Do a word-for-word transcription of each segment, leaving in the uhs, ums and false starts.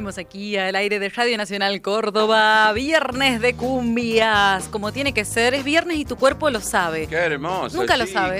volvimos aquí al aire de Radio Nacional Córdoba. Viernes de cumbias, como tiene que ser. Es viernes y tu cuerpo lo sabe. Qué hermoso. Nunca chicos. lo sabe.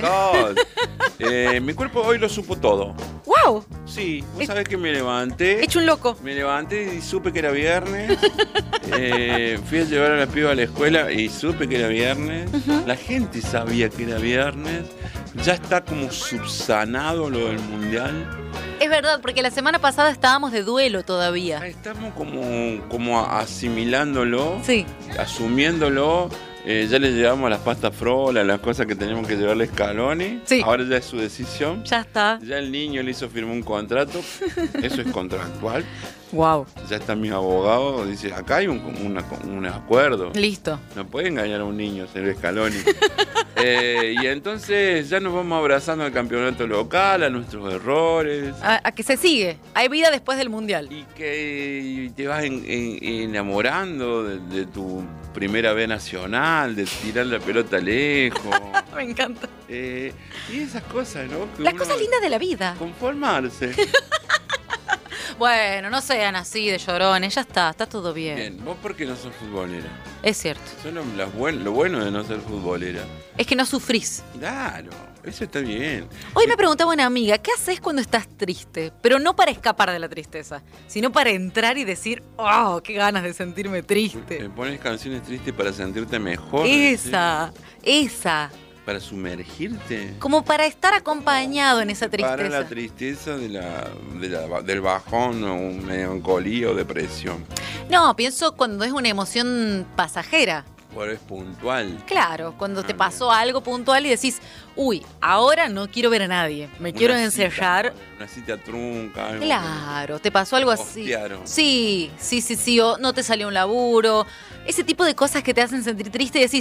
eh, mi cuerpo hoy lo supo todo. ¡Wow! Sí, vos Es... sabés que me levanté. Hecho un loco. Me levanté y supe que era viernes. eh, fui a llevar a la piba a la escuela y supe que era viernes. Uh-huh. La gente sabía que era viernes. Ya está como subsanado lo del mundial. Es verdad, porque la semana pasada estábamos de duelo todavía. Estamos como, como asimilándolo, sí. asumiéndolo. Eh, ya le llevamos las pastas frolas, las cosas que teníamos que llevarle a Scaloni. Sí. Ahora ya es su decisión. Ya está. Ya el niño le hizo firmar un contrato. Eso es contractual. Wow. Ya está mi abogado. Dice, acá hay un, una, un acuerdo. Listo. No puede engañar a un niño, señor Scaloni. eh, y entonces ya nos vamos abrazando al campeonato local, a nuestros errores. A, a que se sigue. Hay vida después del mundial. Y que te vas en, en, enamorando de, de tu primera B nacional, de tirar la pelota lejos. Me encanta. Eh, y esas cosas, ¿no? Que Las cosas lindas de la vida. Conformarse. Bueno, no sean así de llorones, ya está, está todo bien. Bien, ¿vos por qué no sos futbolera? Es cierto. Eso es lo, las buen, lo bueno de no ser futbolera. Es que no sufrís. Claro, eso está bien. Hoy me preguntaba una amiga, ¿qué haces cuando estás triste? Pero no para escapar de la tristeza, sino para entrar y decir, oh, qué ganas de sentirme triste. ¿Me pones canciones tristes para sentirte mejor? Esa, ¿sí? esa. ¿Para sumergirte? Como para estar acompañado en esa tristeza. Para la tristeza de la, de la, del bajón o melancolía o depresión. No, pienso cuando es una emoción pasajera. Bueno, es puntual. Claro, cuando ah, te pasó bien. algo puntual y decís, uy, ahora no quiero ver a nadie, me una quiero encerrar. Cita, una cita trunca. Algo claro, que te pasó algo así. Hostiaron. Sí, sí, sí, sí, o no te salió un laburo. Ese tipo de cosas que te hacen sentir triste y decís,